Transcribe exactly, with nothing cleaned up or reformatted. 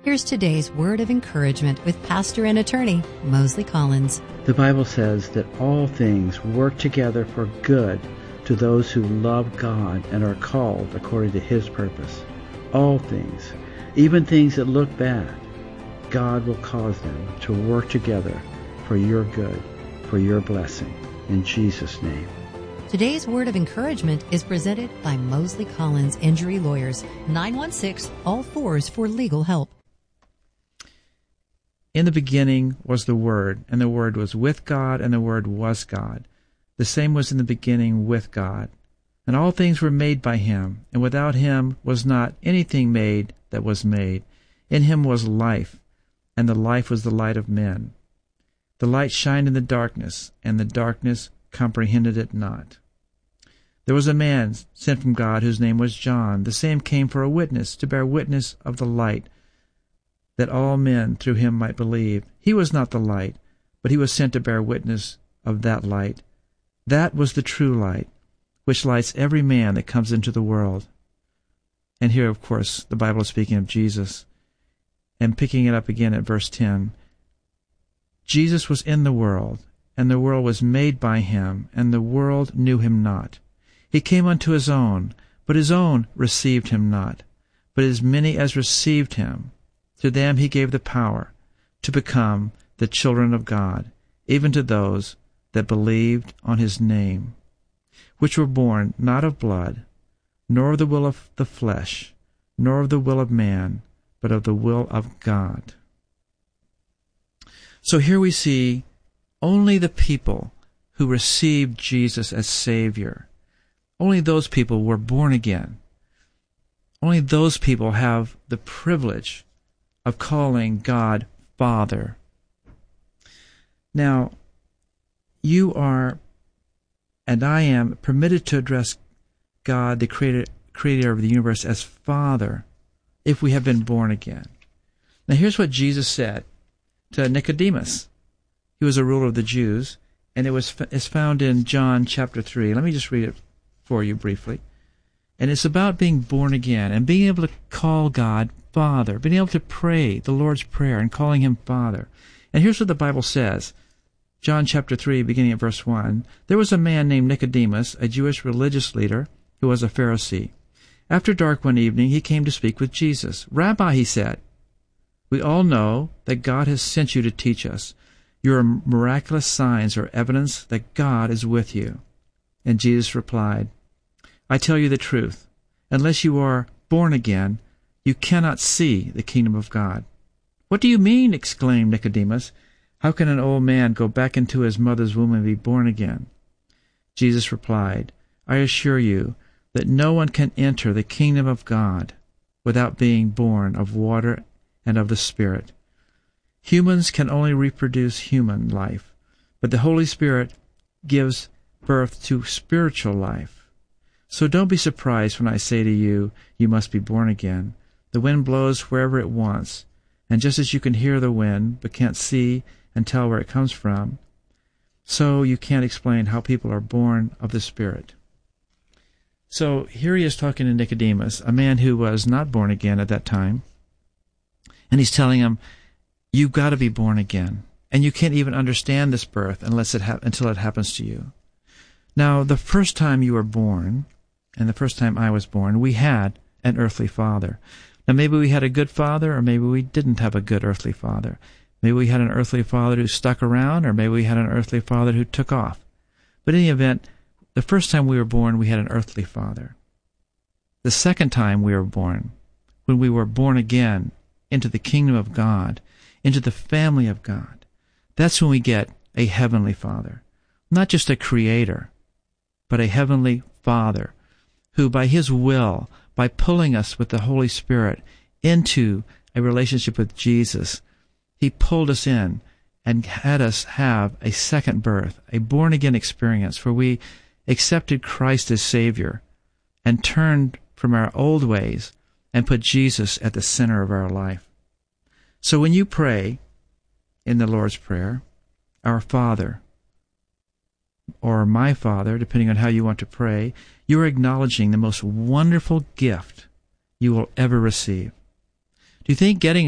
Here's today's word of encouragement with pastor and attorney Mosley Collins. The Bible says that all things work together for good to those who love God and are called according to His purpose. All things, even things that look bad, God will cause them to work together for your good, for your blessing. In Jesus' name. Today's word of encouragement is presented by Mosley Collins Injury Lawyers, nine one six, all fours for legal help. In the beginning was the Word, and the Word was with God, and the Word was God. The same was in the beginning with God. And all things were made by Him, and without Him was not anything made that was made. In Him was life, and the life was the light of men. The light shined in the darkness, and the darkness comprehended it not. There was a man sent from God whose name was John. The same came for a witness, to bear witness of the light, that all men through him might believe. He was not the light, but he was sent to bear witness of that light. That was the true light, which lights every man that comes into the world. And here, of course, the Bible is speaking of Jesus, and picking it up again at verse ten. Jesus was in the world, and the world was made by him, and the world knew him not. He came unto his own, but his own received him not. But as many as received him, to them he gave the power to become the children of God, even to those that believed on his name, which were born not of blood, nor of the will of the flesh, nor of the will of man, but of the will of God. So here we see only the people who received Jesus as Savior, only those people were born again. Only those people have the privilege of calling God Father. Now, you are, and I am, permitted to address God, the creator, creator of the universe, as Father, if we have been born again. Now, here's what Jesus said to Nicodemus. He was a ruler of the Jews, and it was is found in John chapter three. Let me just read it for you briefly. And it's about being born again and being able to call God Father, being able to pray the Lord's Prayer and calling Him Father. And here's what the Bible says. John chapter three, beginning at verse one. There was a man named Nicodemus, a Jewish religious leader, who was a Pharisee. After dark one evening, he came to speak with Jesus. Rabbi, he said, we all know that God has sent you to teach us. Your miraculous signs are evidence that God is with you. And Jesus replied, I tell you the truth, unless you are born again, you cannot see the kingdom of God. What do you mean? Exclaimed Nicodemus. How can an old man go back into his mother's womb and be born again? Jesus replied, I assure you that no one can enter the kingdom of God without being born of water and of the Spirit. Humans can only reproduce human life, but the Holy Spirit gives birth to spiritual life. So don't be surprised when I say to you, you must be born again. The wind blows wherever it wants, and just as you can hear the wind but can't see and tell where it comes from, so you can't explain how people are born of the Spirit. So here he is talking to Nicodemus, a man who was not born again at that time, and he's telling him, you've got to be born again, and you can't even understand this birth unless it ha- until it happens to you. Now, the first time you were born, and the first time I was born, we had an earthly father. Now, maybe we had a good father, or maybe we didn't have a good earthly father. Maybe we had an earthly father who stuck around, or maybe we had an earthly father who took off. But in any event, the first time we were born, we had an earthly father. The second time we were born, when we were born again into the kingdom of God, into the family of God, that's when we get a heavenly Father. Not just a creator, but a heavenly Father, who by His will, by pulling us with the Holy Spirit into a relationship with Jesus, He pulled us in and had us have a second birth, a born-again experience, where we accepted Christ as Savior and turned from our old ways and put Jesus at the center of our life. So when you pray in the Lord's Prayer, Our Father, or My Father, depending on how you want to pray, you are acknowledging the most wonderful gift you will ever receive. Do you think getting